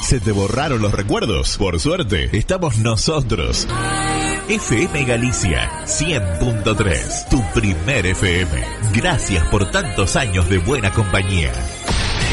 ¿Se te borraron los recuerdos? Por suerte, estamos nosotros. FM Galicia 100.3, tu primer FM. Gracias por tantos años de buena compañía.